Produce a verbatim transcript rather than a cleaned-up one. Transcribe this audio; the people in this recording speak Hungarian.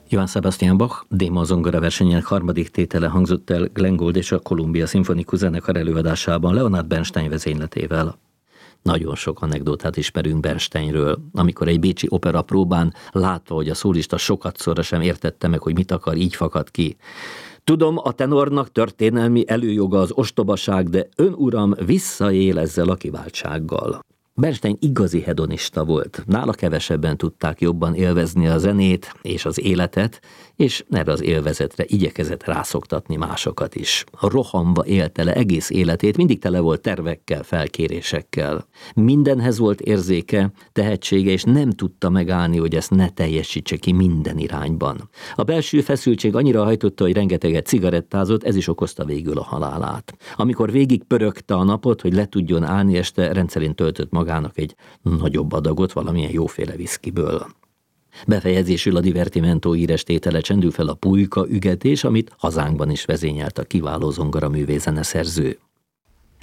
Johann Sebastian Bach D-moll zongora versenyének harmadik tétele hangzott el Glenn Gould és a Columbia Szimfonikus Zenekar előadásában Leonard Bernstein vezényletével. Nagyon sok anekdotát ismerünk Bernsteinről, amikor egy bécsi opera próbán, látva, hogy a szólista sokat szorra sem értette meg, hogy mit akar, így fakad ki. Tudom, a tenornak történelmi előjoga az ostobaság, de ön uram visszaél ezzel a kiváltsággal. Bernstein igazi hedonista volt, nála kevesebben tudták jobban élvezni a zenét és az életet, és erre az élvezetre igyekezett rászoktatni másokat is. Rohanva élte le egész életét, mindig tele volt tervekkel, felkérésekkel. Mindenhez volt érzéke, tehetsége, és nem tudta megállni, hogy ezt ne teljesítse ki minden irányban. A belső feszültség annyira hajtotta, hogy rengeteget cigarettázott, ez is okozta végül a halálát. Amikor végig pörögte a napot, hogy le tudjon állni este, rendszerint töltött magának egy nagyobb adagot valamilyen jóféle viszkiből. Befejezésül a Divertimento íres tétele csendül fel a pulyka ügetés, amit hazánkban is vezényelt a kiváló zongoraművész zeneszerző.